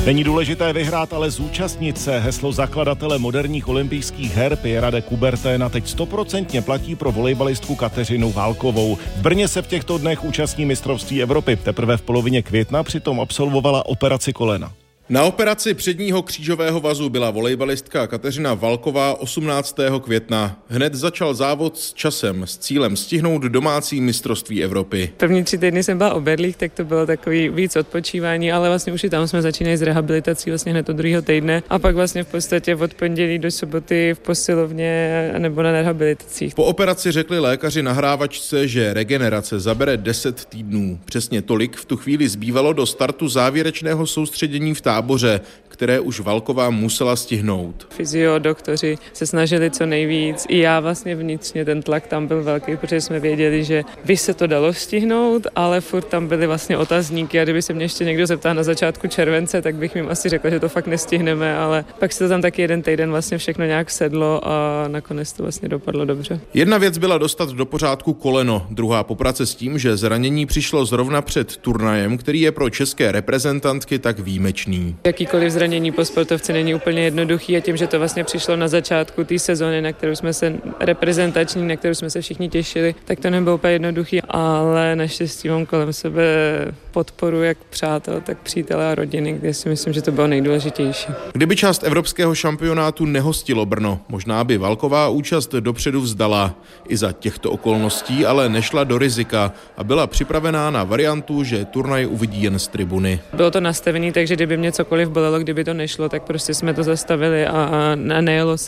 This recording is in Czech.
Není důležité vyhrát, ale zúčastnit se. Heslo zakladatele moderních olympijských her Pierra de Coubertina teď 100% platí pro volejbalistku Kateřinu Válkovou. V Brně se v těchto dnech účastní mistrovství Evropy. Teprve v polovině května přitom absolvovala operaci kolena. Na operaci předního křížového vazu byla volejbalistka Kateřina Válková 18. května. Hned začal závod s časem s cílem stihnout domácí mistrovství Evropy. První 3 týdny jsem byla o berlích, tak to bylo takový víc odpočívání, ale vlastně už i tam jsme začínali s rehabilitací vlastně hned od 2. týdne a pak vlastně v podstatě od pondělí do soboty v posilovně nebo na rehabilitacích. Po operaci řekli lékaři nahrávačce, že regenerace zabere 10 týdnů. Přesně tolik v tu chvíli zbývalo do startu závěrečného soustředění v táboře, které už Válková musela stihnout. Fyzio, doktoři se snažili co nejvíc. I já vlastně vnitřně ten tlak tam byl velký, protože jsme věděli, že by se to dalo stihnout, ale furt tam byly vlastně otazníky a kdyby se mě ještě někdo zeptal na začátku července, tak bych jim asi řekla, že to fakt nestihneme, ale pak se to tam taky 1 týden vlastně všechno nějak sedlo a nakonec to vlastně dopadlo dobře. Jedna věc byla dostat do pořádku koleno, druhá poprace s tím, že zranění přišlo zrovna před turnajem, který je pro české reprezentantky tak výjimečný. Jakýkoliv zranění po sportovci není úplně jednoduchý a tím, že to vlastně přišlo na začátku té sezony, na kterou jsme se reprezentační, na kterou jsme se všichni těšili, tak to nebylo úplně jednoduchý, ale naštěstí mám kolem sebe podporu jak přátel, tak přítele a rodiny, kde si myslím, že to bylo nejdůležitější. Kdyby část evropského šampionátu nehostilo Brno, možná by Válková účast dopředu vzdala. I za těchto okolností ale nešla do rizika a byla připravená na variantu, že turnaj uvidí jen z tribuny. Bylo to nastavené, takže kdyby mě cokoliv bolelo, kdyby to nešlo, tak prostě jsme to zastavili a nejelo se.